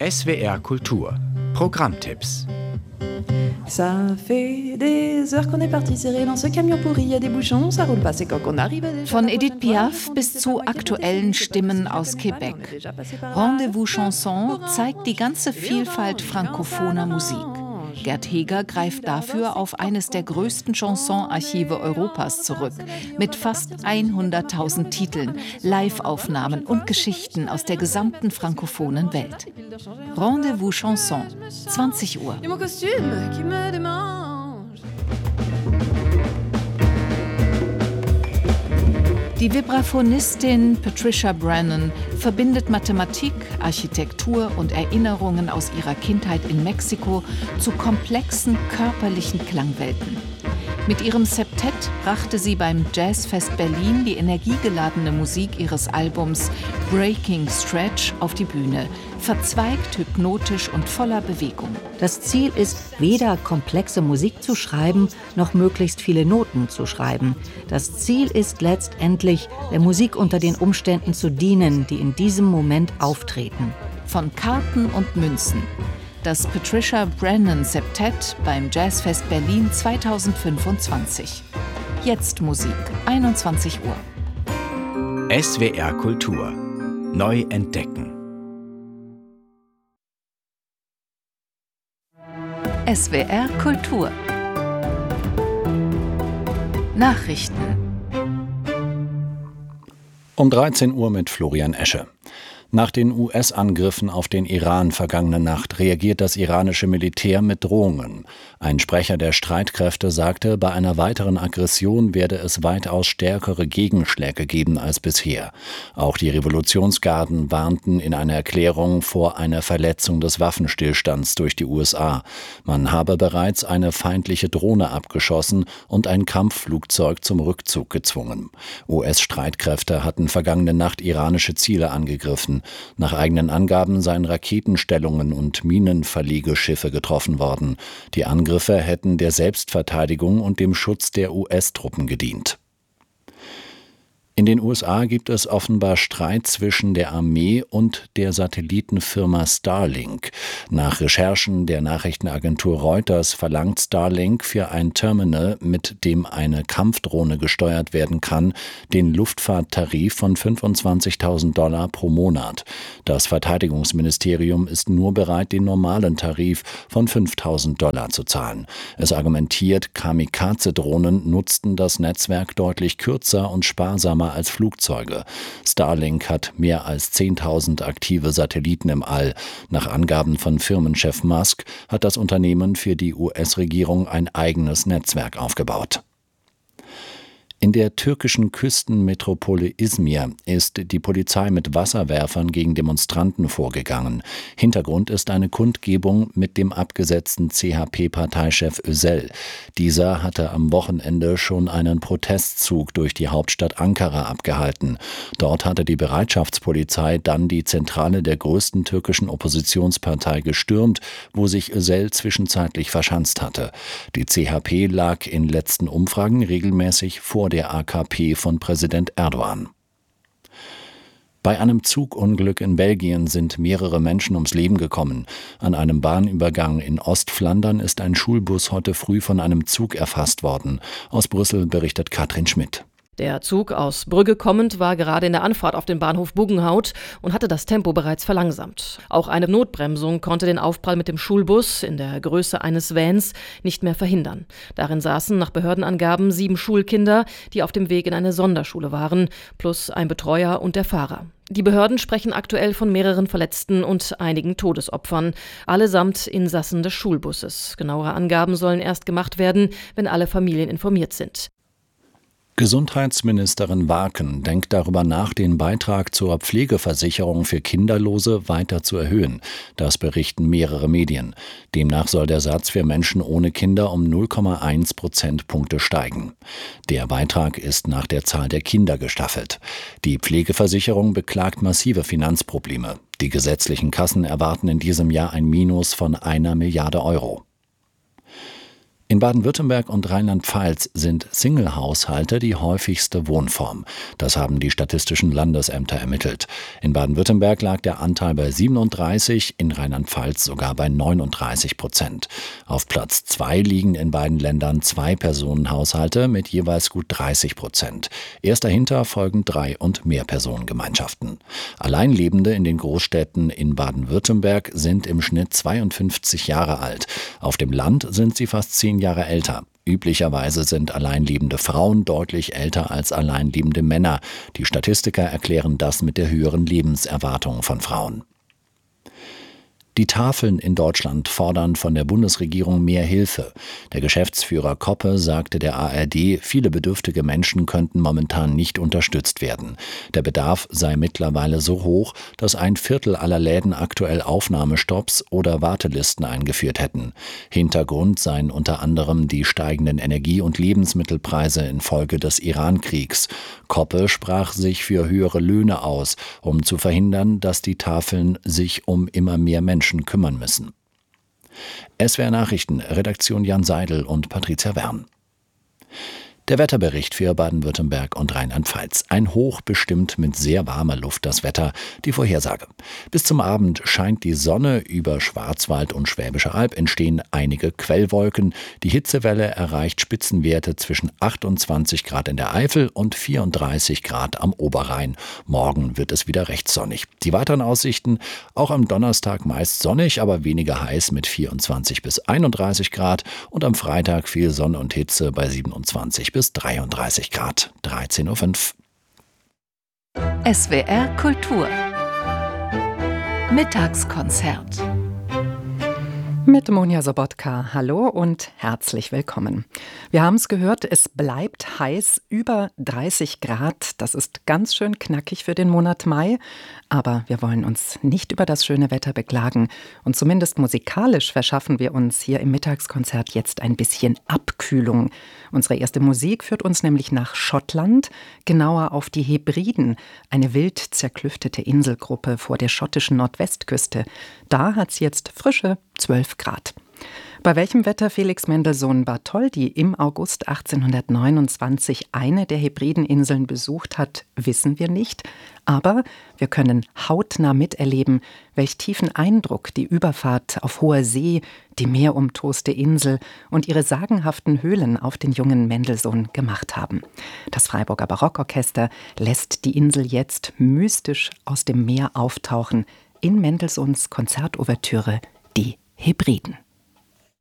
SWR Kultur Programmtipps. Ça fait des heures qu'on est parti serrer dans ce camion pourri, il y a des bouchons, ça roule pas, c'est quand qu'on arrive. Von Edith Piaf bis zu aktuellen Stimmen aus Quebec. Rendez-vous Chanson zeigt die ganze Vielfalt frankophoner Musik. Gerd Heger greift dafür auf eines der größten Chansonarchive Europas zurück, mit fast 100.000 Titeln, Live-Aufnahmen und Geschichten aus der gesamten frankophonen Welt. Rendez-vous Chanson, 20 Uhr. Die Vibraphonistin Patricia Brennan verbindet Mathematik, Architektur und Erinnerungen aus ihrer Kindheit in Mexiko zu komplexen körperlichen Klangwelten. Mit ihrem Septett brachte sie beim Jazzfest Berlin die energiegeladene Musik ihres Albums Breaking Stretch auf die Bühne, verzweigt, hypnotisch und voller Bewegung. Das Ziel ist, weder komplexe Musik zu schreiben, noch möglichst viele Noten zu schreiben. Das Ziel ist letztendlich, der Musik unter den Umständen zu dienen, die in diesem Moment auftreten. Von Karten und Münzen. Das Patricia Brennan Septett beim Jazzfest Berlin 2025. Jetzt Musik, 21 Uhr. SWR Kultur. Neu entdecken. SWR Kultur. Nachrichten. Um 13 Uhr mit Florian Esche. Nach den US-Angriffen auf den Iran vergangene Nacht reagiert das iranische Militär mit Drohungen. Ein Sprecher der Streitkräfte sagte, bei einer weiteren Aggression werde es weitaus stärkere Gegenschläge geben als bisher. Auch die Revolutionsgarden warnten in einer Erklärung vor einer Verletzung des Waffenstillstands durch die USA. Man habe bereits eine feindliche Drohne abgeschossen und ein Kampfflugzeug zum Rückzug gezwungen. US-Streitkräfte hatten vergangene Nacht iranische Ziele angegriffen. Nach eigenen Angaben seien Raketenstellungen und Minenverlegeschiffe getroffen worden. Die Angriffe hätten der Selbstverteidigung und dem Schutz der US-Truppen gedient. In den USA gibt es offenbar Streit zwischen der Armee und der Satellitenfirma Starlink. Nach Recherchen der Nachrichtenagentur Reuters verlangt Starlink für ein Terminal, mit dem eine Kampfdrohne gesteuert werden kann, den Luftfahrttarif von $25.000 pro Monat. Das Verteidigungsministerium ist nur bereit, den normalen Tarif von $5.000 zu zahlen. Es argumentiert, Kamikaze-Drohnen nutzten das Netzwerk deutlich kürzer und sparsamer als Flugzeuge. Starlink hat mehr als 10.000 aktive Satelliten im All. Nach Angaben von Firmenchef Musk hat das Unternehmen für die US-Regierung ein eigenes Netzwerk aufgebaut. In der türkischen Küstenmetropole Izmir ist die Polizei mit Wasserwerfern gegen Demonstranten vorgegangen. Hintergrund ist eine Kundgebung mit dem abgesetzten CHP-Parteichef Özel. Dieser hatte am Wochenende schon einen Protestzug durch die Hauptstadt Ankara abgehalten. Dort hatte die Bereitschaftspolizei dann die Zentrale der größten türkischen Oppositionspartei gestürmt, wo sich Özel zwischenzeitlich verschanzt hatte. Die CHP lag in letzten Umfragen regelmäßig vor der AKP von Präsident Erdogan. Bei einem Zugunglück in Belgien sind mehrere Menschen ums Leben gekommen. An einem Bahnübergang in Ostflandern ist ein Schulbus heute früh von einem Zug erfasst worden. Aus Brüssel berichtet Katrin Schmidt. Der Zug aus Brügge kommend war gerade in der Anfahrt auf den Bahnhof Buggenhout und hatte das Tempo bereits verlangsamt. Auch eine Notbremsung konnte den Aufprall mit dem Schulbus in der Größe eines Vans nicht mehr verhindern. Darin saßen nach Behördenangaben 7 Schulkinder, die auf dem Weg in eine Sonderschule waren, plus ein Betreuer und der Fahrer. Die Behörden sprechen aktuell von mehreren Verletzten und einigen Todesopfern, allesamt Insassen des Schulbusses. Genauere Angaben sollen erst gemacht werden, wenn alle Familien informiert sind. Gesundheitsministerin Waaken denkt darüber nach, den Beitrag zur Pflegeversicherung für Kinderlose weiter zu erhöhen. Das berichten mehrere Medien. Demnach soll der Satz für Menschen ohne Kinder um 0,1 Prozentpunkte steigen. Der Beitrag ist nach der Zahl der Kinder gestaffelt. Die Pflegeversicherung beklagt massive Finanzprobleme. Die gesetzlichen Kassen erwarten in diesem Jahr ein Minus von 1 Milliarde Euro. In Baden-Württemberg und Rheinland-Pfalz sind Single-Haushalte die häufigste Wohnform. Das haben die statistischen Landesämter ermittelt. In Baden-Württemberg lag der Anteil bei 37, in Rheinland-Pfalz sogar bei 39%. Auf Platz 2 liegen in beiden Ländern Zwei-Personen-Haushalte mit jeweils gut 30%. Erst dahinter folgen 3- und Mehrpersonengemeinschaften. Alleinlebende in den Großstädten in Baden-Württemberg sind im Schnitt 52 Jahre alt. Auf dem Land sind sie fast 10 Jahre älter. Üblicherweise sind alleinlebende Frauen deutlich älter als alleinlebende Männer. Die Statistiker erklären das mit der höheren Lebenserwartung von Frauen. Die Tafeln in Deutschland fordern von der Bundesregierung mehr Hilfe. Der Geschäftsführer Koppe sagte der ARD, viele bedürftige Menschen könnten momentan nicht unterstützt werden. Der Bedarf sei mittlerweile so hoch, dass 1/4 aller Läden aktuell Aufnahmestopps oder Wartelisten eingeführt hätten. Hintergrund seien unter anderem die steigenden Energie- und Lebensmittelpreise infolge des Iran-Kriegs. Koppe sprach sich für höhere Löhne aus, um zu verhindern, dass die Tafeln sich um immer mehr Menschen kümmern müssen. SWR Nachrichten, Redaktion Jan Seidel und Patricia Wern. Der Wetterbericht für Baden-Württemberg und Rheinland-Pfalz. Ein Hoch bestimmt mit sehr warmer Luft das Wetter. Die Vorhersage. Bis zum Abend scheint die Sonne. Über Schwarzwald und Schwäbische Alb entstehen einige Quellwolken. Die Hitzewelle erreicht Spitzenwerte zwischen 28 Grad in der Eifel und 34 Grad am Oberrhein. Morgen wird es wieder recht sonnig. Die weiteren Aussichten: auch am Donnerstag meist sonnig, aber weniger heiß mit 24 bis 31 Grad. Und am Freitag viel Sonne und Hitze bei 27 bis 33 Grad. 13:05 Uhr. SWR Kultur Mittagskonzert mit Monja Sobotka. Hallo und herzlich willkommen. Wir haben es gehört, es bleibt heiß, über 30 Grad. Das ist ganz schön knackig für den Monat Mai. Aber wir wollen uns nicht über das schöne Wetter beklagen. Und zumindest musikalisch verschaffen wir uns hier im Mittagskonzert jetzt ein bisschen Abkühlung. Unsere erste Musik führt uns nämlich nach Schottland, genauer auf die Hebriden, eine wild zerklüftete Inselgruppe vor der schottischen Nordwestküste. Da hat es jetzt frische 12 Grad. Bei welchem Wetter Felix Mendelssohn Bartholdy im August 1829 eine der Hebrideninseln besucht hat, wissen wir nicht. Aber wir können hautnah miterleben, welch tiefen Eindruck die Überfahrt auf hoher See, die meerumtoste Insel und ihre sagenhaften Höhlen auf den jungen Mendelssohn gemacht haben. Das Freiburger Barockorchester lässt die Insel jetzt mystisch aus dem Meer auftauchen in Mendelssohns Konzertouvertüre Die Hebriden.